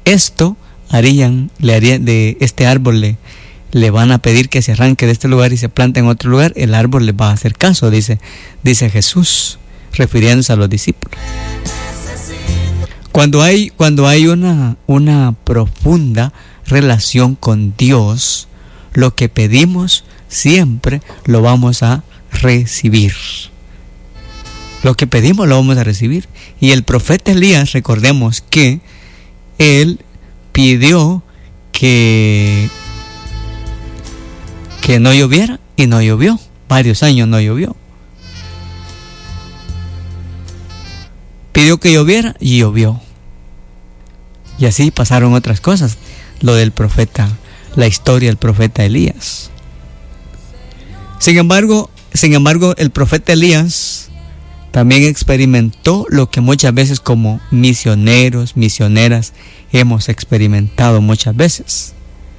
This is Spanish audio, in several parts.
esto harían, de este árbol le van a pedir que se arranque de este lugar y se plante en otro lugar, el árbol les va a hacer caso, dice Jesús, refiriéndose a los discípulos. Cuando hay una profunda relación con Dios, lo que pedimos siempre lo vamos a recibir. Lo que pedimos lo vamos a recibir. Y el profeta Elías, recordemos que él pidió que no lloviera y no llovió. Varios años no llovió. Pidió que lloviera y llovió. Y así pasaron otras cosas. Lo del profeta, la historia del profeta Elías. Sin embargo, el profeta Elías también experimentó lo que muchas veces como misioneros, misioneras, hemos experimentado muchas veces.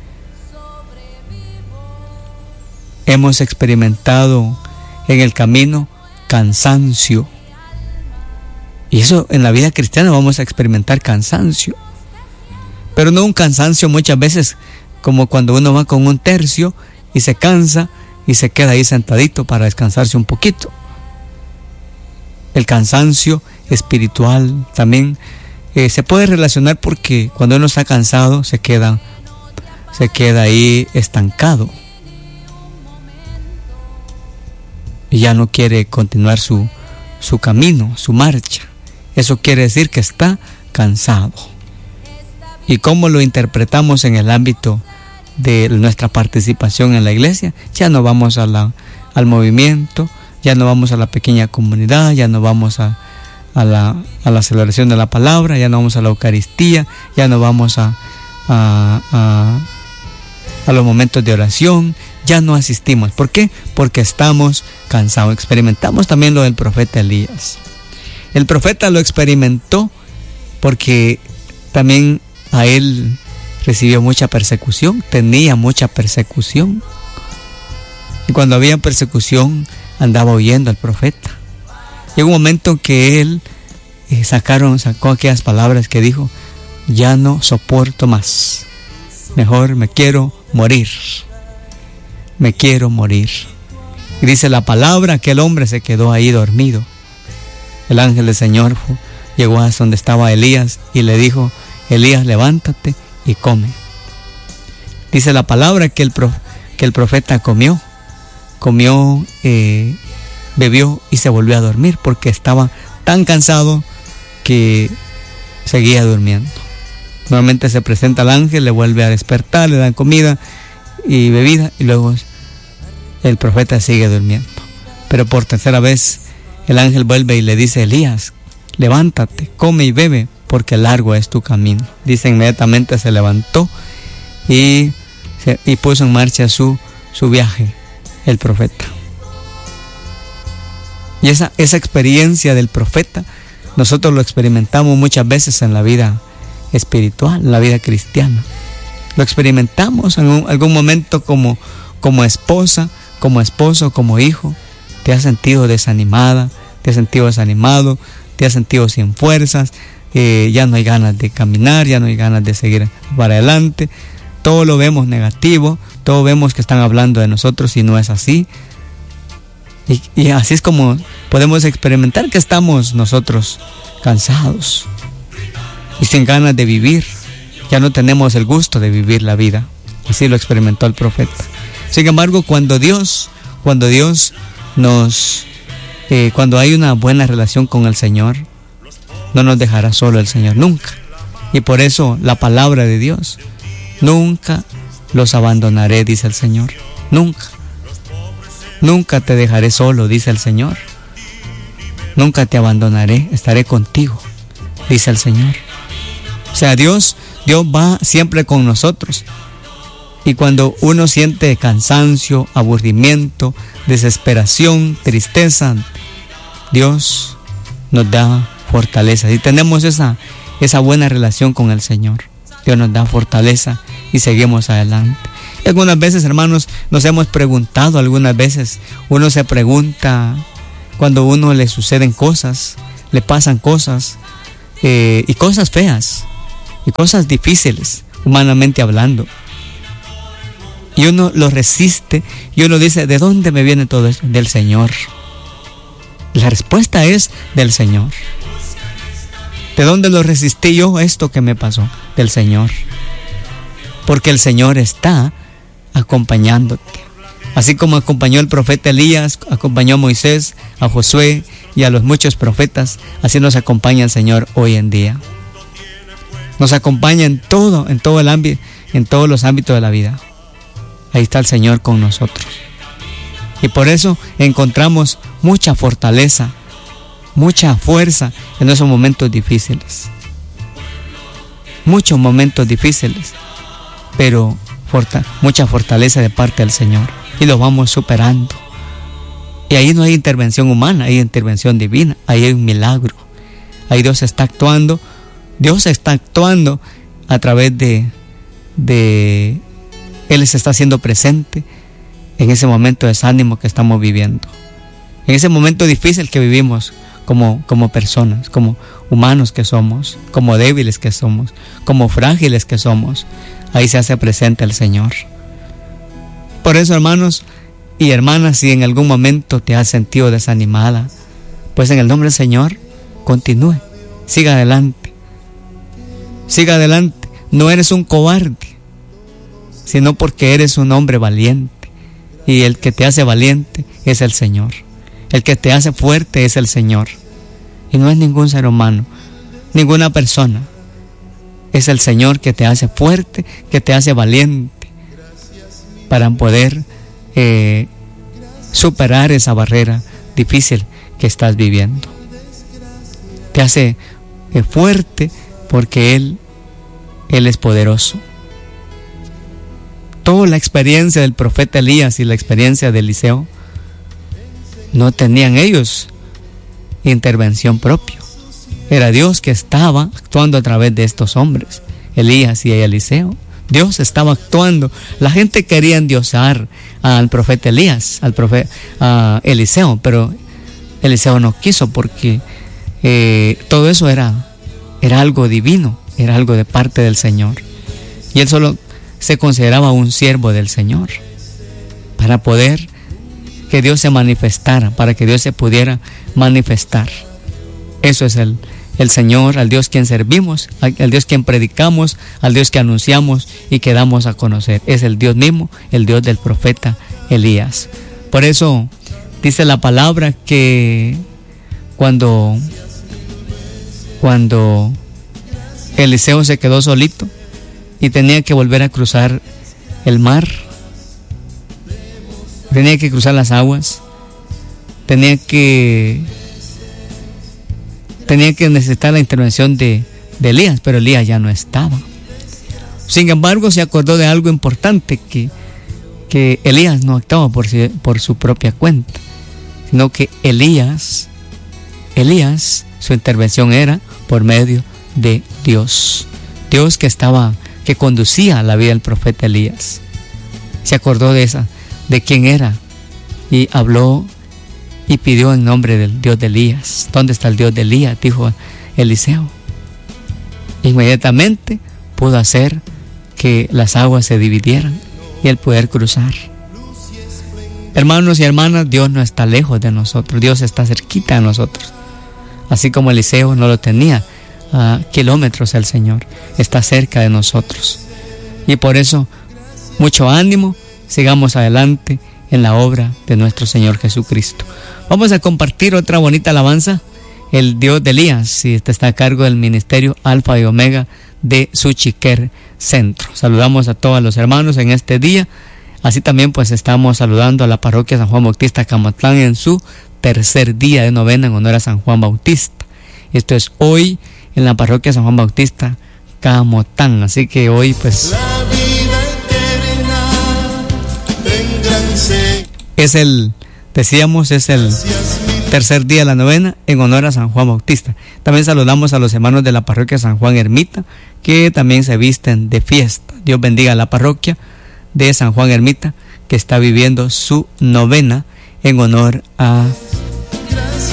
Hemos experimentado en el camino cansancio. Y eso en la vida cristiana vamos a experimentar cansancio. Pero no un cansancio muchas veces como cuando uno va con un tercio y se cansa y se queda ahí sentadito para descansarse un poquito. El cansancio espiritual también se puede relacionar porque cuando uno está cansado se queda ahí estancado y ya no quiere continuar su camino, su marcha. Eso quiere decir que está cansado. ¿Y cómo lo interpretamos en el ámbito de nuestra participación en la iglesia? Ya no vamos al movimiento, ya no vamos a la pequeña comunidad, ya no vamos a la celebración de la palabra, ya no vamos a la Eucaristía, ya no vamos a los momentos de oración, ya no asistimos. ¿Por qué? Porque estamos cansados. Experimentamos también lo del profeta Elías. El profeta lo experimentó porque también a él recibió mucha persecución, tenía mucha persecución. Y cuando había persecución andaba huyendo el profeta. Llegó un momento que él sacó aquellas palabras que dijo: ya no soporto más, mejor me quiero morir. Me quiero morir. Y dice la palabra, aquel hombre se quedó ahí dormido. El ángel del Señor llegó a donde estaba Elías y le dijo: Elías, levántate y come. Dice la palabra que el profeta comió, bebió y se volvió a dormir porque estaba tan cansado que seguía durmiendo. Nuevamente se presenta el ángel, le vuelve a despertar, le dan comida y bebida y luego el profeta sigue durmiendo. Pero por tercera vez el ángel vuelve y le dice: Elías, levántate, come y bebe, porque largo es tu camino. Dice, inmediatamente se levantó y puso en marcha su viaje, el profeta. Y esa experiencia del profeta, nosotros lo experimentamos muchas veces en la vida espiritual, en la vida cristiana. Lo experimentamos en algún momento como esposa, como esposo, como hijo. Te has sentido desanimada, te has sentido desanimado, te has sentido sin fuerzas, ya no hay ganas de caminar, ya no hay ganas de seguir para adelante. Todo lo vemos negativo, todo vemos que están hablando de nosotros y no es así. Y así es como podemos experimentar que estamos nosotros cansados y sin ganas de vivir. Ya no tenemos el gusto de vivir la vida. Así lo experimentó el profeta. Sin embargo, cuando hay una buena relación con el Señor, no nos dejará solo el Señor, nunca. Y por eso la palabra de Dios: nunca los abandonaré, dice el Señor. Nunca. Nunca te dejaré solo, dice el Señor. Nunca te abandonaré, estaré contigo, dice el Señor. O sea, Dios va siempre con nosotros. Y cuando uno siente cansancio, aburrimiento, desesperación, tristeza, Dios nos da fortaleza. Y tenemos esa buena relación con el Señor, Dios nos da fortaleza y seguimos adelante. Y algunas veces, hermanos, nos hemos preguntado, uno se pregunta cuando a uno le suceden cosas, le pasan cosas y cosas feas. y cosas difíciles, humanamente hablando. Y uno lo resiste y uno dice, ¿de dónde me viene todo esto? Del Señor. La respuesta es del Señor. ¿De dónde lo resistí yo esto que me pasó? Del Señor. Porque el Señor está acompañándote. Así como acompañó el profeta Elías, acompañó a Moisés, a Josué y a los muchos profetas, así nos acompaña el Señor hoy en día. Nos acompaña en todo el ámbito, en todos los ámbitos de la vida. Ahí está el Señor con nosotros. Y por eso encontramos mucha fortaleza, mucha fuerza en esos momentos difíciles. Muchos momentos difíciles, pero mucha fortaleza de parte del Señor. Y lo vamos superando. Y ahí no hay intervención humana, hay intervención divina, ahí hay un milagro. Ahí Dios está actuando. Dios está actuando a través de Él se está haciendo presente en ese momento de desánimo que estamos viviendo. En ese momento difícil que vivimos como personas, como humanos que somos, como débiles que somos, como frágiles que somos. Ahí se hace presente el Señor. Por eso, hermanos y hermanas, si en algún momento te has sentido desanimada, pues en el nombre del Señor, continúe, siga adelante. Siga adelante. No eres un cobarde, sino porque eres un hombre valiente. Y el que te hace valiente es el Señor. El que te hace fuerte es el Señor. Y no es ningún ser humano, ninguna persona. Es el Señor que te hace fuerte, que te hace valiente para poder superar esa barrera difícil que estás viviendo. Te hace fuerte porque Él es poderoso. Toda la experiencia del profeta Elías y la experiencia de Eliseo, no tenían ellos intervención propia. Era Dios que estaba actuando a través de estos hombres, Elías y Eliseo. Dios estaba actuando. La gente quería endiosar al profeta Elías, a Eliseo, pero Eliseo no quiso porque todo eso era algo divino, era algo de parte del Señor. Y él solo se consideraba un siervo del Señor para poder que Dios se manifestara, para que Dios se pudiera manifestar. Eso es el Señor, al Dios quien servimos, al Dios quien predicamos, al Dios que anunciamos y que damos a conocer. Es el Dios mismo, el Dios del profeta Elías. Por eso dice la palabra que cuando Eliseo se quedó solito y tenía que volver a cruzar el mar, tenía que cruzar las aguas, tenía que necesitar la intervención de Elías, pero Elías ya no estaba. Sin embargo, se acordó de algo importante, que Elías no actuaba por su propia cuenta, sino que Elías, su intervención era por medio de Dios. Dios que conducía la vida del profeta Elías. Se acordó de quién era, y habló y pidió en nombre del Dios de Elías. ¿Dónde está el Dios de Elías?, dijo Eliseo. Inmediatamente pudo hacer que las aguas se dividieran y el poder cruzar. Hermanos y hermanas, Dios no está lejos de nosotros, Dios está cerquita de nosotros. Así como Eliseo no lo tenía a kilómetros, el Señor está cerca de nosotros. Y por eso, mucho ánimo, sigamos adelante en la obra de nuestro Señor Jesucristo. Vamos a compartir otra bonita alabanza, el Dios de Elías, y este está a cargo del ministerio Alfa y Omega de Suchiquer Centro. Saludamos a todos los hermanos en este día. Así también pues estamos saludando a la parroquia San Juan Bautista Camatlán en su tercer día de novena en honor a San Juan Bautista. Esto es hoy en la parroquia San Juan Bautista Camotán. Así que hoy pues es el tercer día de la novena en honor a San Juan Bautista. También saludamos a los hermanos de la parroquia San Juan Ermita, que también se visten de fiesta. Dios bendiga a la parroquia de San Juan Ermita, que está viviendo su novena en honor a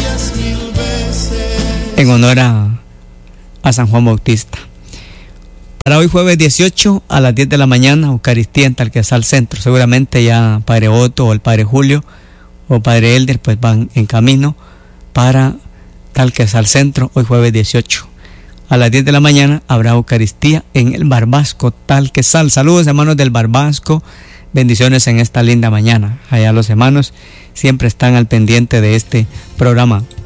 San Juan Bautista. Para hoy jueves 18 a las 10 de la mañana, Eucaristía en Talquesal Centro. Seguramente ya Padre Otto o el Padre Julio o Padre Elder pues van en camino para Talquesal Centro hoy jueves 18. A las 10 de la mañana habrá Eucaristía en el Barbasco, Talquesal. Saludos, hermanos del Barbasco. Bendiciones en esta linda mañana. Allá los hermanos siempre están al pendiente de este programa.